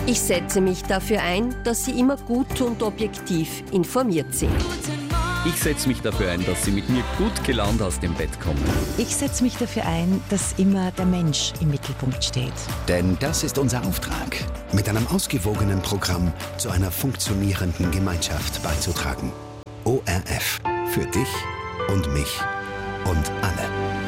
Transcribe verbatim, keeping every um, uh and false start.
Ich setze mich dafür ein, dass Sie immer gut und objektiv informiert sind. Ich setze mich dafür ein, dass Sie mit mir gut gelaunt aus dem Bett kommen. Ich setze mich dafür ein, dass immer der Mensch im Mittelpunkt steht. Denn das ist unser Auftrag, mit einem ausgewogenen Programm zu einer funktionierenden Gemeinschaft beizutragen. O R F. Für dich und mich und alle.